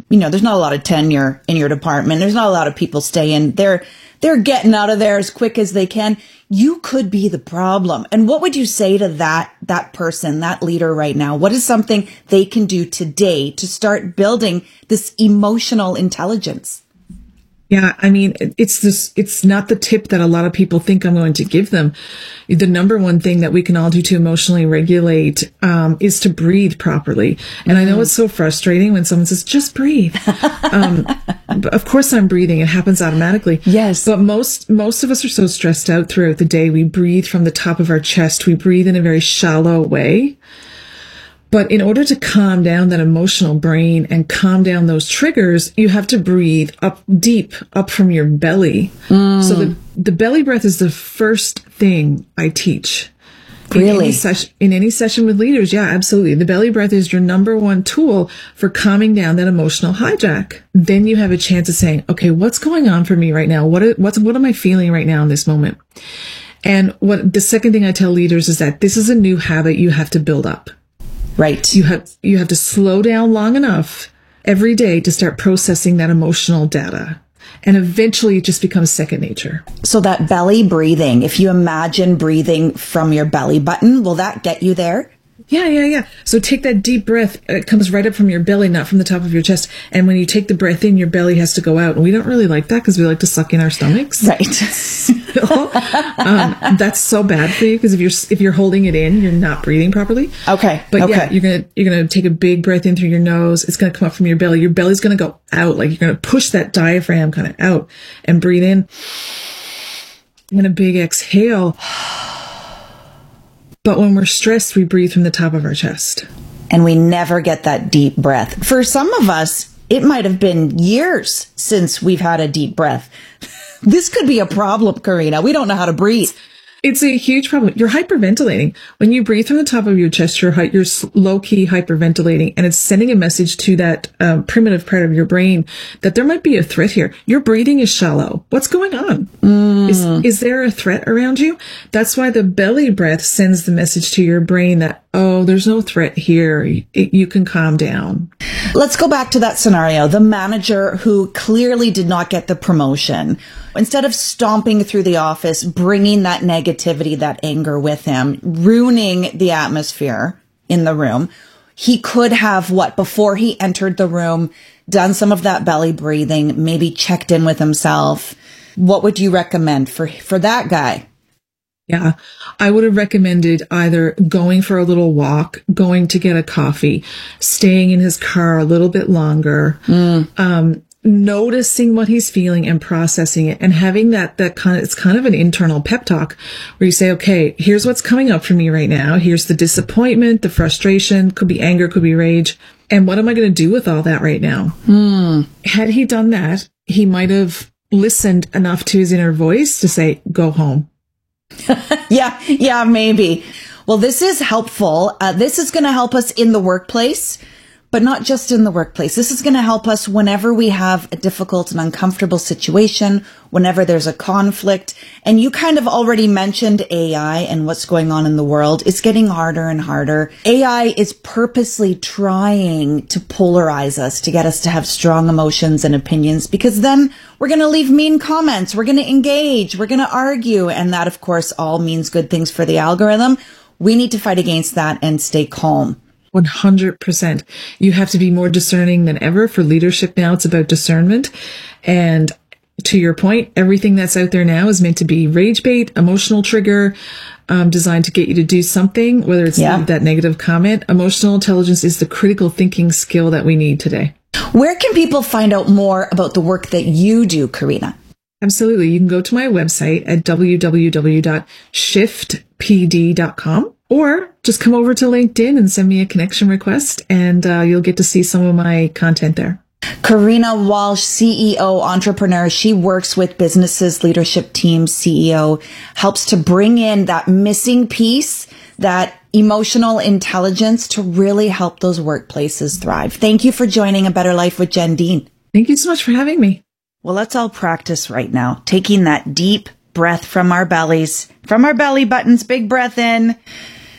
there's not a lot of tenure in your department. There's not a lot of people staying. They're getting out of there as quick as they can. You could be the problem. And what would you say to that person, that leader right now? What is something they can do today to start building this emotional intelligence? Yeah, I mean, it's not the tip that a lot of people think I'm going to give them. The number one thing that we can all do to emotionally regulate, is to breathe properly. And I know it's so frustrating when someone says, just breathe. But of course I'm breathing. It happens automatically. Yes. But most of us are so stressed out throughout the day. We breathe from the top of our chest. We breathe in a very shallow way. But in order to calm down that emotional brain and calm down those triggers, you have to breathe up deep, up from your belly. So the belly breath is the first thing I teach. Really? In any session with leaders, yeah, absolutely. The belly breath is your number one tool for calming down that emotional hijack. Then you have a chance of saying, okay, what's going on for me right now? What am I feeling right now in this moment? And the second thing I tell leaders is that this is a new habit you have to build up. Right. You have to slow down long enough every day to start processing that emotional data. And eventually it just becomes second nature. So that belly breathing, if you imagine breathing from your belly button, will that get you there? Yeah. So take that deep breath. It comes right up from your belly, not from the top of your chest. And when you take the breath in, your belly has to go out. And we don't really like that because we like to suck in our stomachs. Right. That's so bad for you because if you're holding it in, you're not breathing properly. Okay. But yeah, you're gonna take a big breath in through your nose. It's gonna come up from your belly. Your belly's gonna go out. Like you're gonna push that diaphragm kind of out and breathe in. And a big exhale. But when we're stressed, we breathe from the top of our chest. And we never get that deep breath. For some of us, it might have been years since we've had a deep breath. This could be a problem, Karina. We don't know how to breathe. It's a huge problem. You're hyperventilating. When you breathe from the top of your chest, you're low-key hyperventilating, and it's sending a message to that primitive part of your brain that there might be a threat here. Your breathing is shallow. What's going on? Is there a threat around you? That's why the belly breath sends the message to your brain that, oh, there's no threat here. You can calm down. Let's go back to that scenario. The manager who clearly did not get the promotion, instead of stomping through the office, bringing that negativity, that anger with him, ruining the atmosphere in the room, he could have before he entered the room, done some of that belly breathing, maybe checked in with himself. What would you recommend for that guy? Yeah, I would have recommended either going for a little walk, going to get a coffee, staying in his car a little bit longer, noticing what he's feeling and processing it, and having it's kind of an internal pep talk where you say, okay, here's what's coming up for me right now. Here's the disappointment, the frustration, could be anger, could be rage. And what am I going to do with all that right now? Had he done that, he might have listened enough to his inner voice to say, go home. Yeah, maybe. Well, this is helpful. This is going to help us in the workplace, but not just in the workplace. This is going to help us whenever we have a difficult and uncomfortable situation, whenever there's a conflict. And you kind of already mentioned AI and what's going on in the world. It's getting harder and harder. AI is purposely trying to polarize us, to get us to have strong emotions and opinions, because then we're going to leave mean comments. We're going to engage. We're going to argue. And that, of course, all means good things for the algorithm. We need to fight against that and stay calm. 100%. You have to be more discerning than ever. For leadership now, it's about discernment. And to your point, everything that's out there now is meant to be rage bait, emotional trigger, designed to get you to do something, whether it's that negative comment. Emotional intelligence is the critical thinking skill that we need today. Where can people find out more about the work that you do, Karina? Absolutely. You can go to my website at www.shiftpd.com. Or just come over to LinkedIn and send me a connection request, and you'll get to see some of my content there. Karina Walsh, CEO, entrepreneur. She works with businesses, leadership teams, CEO, helps to bring in that missing piece, that emotional intelligence to really help those workplaces thrive. Thank you for joining A Better Life with Jen Dean. Thank you so much for having me. Well, let's all practice right now, taking that deep breath from our bellies, from our belly buttons, big breath in.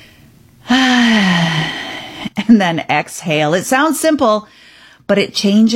And then exhale. It sounds simple, but it changes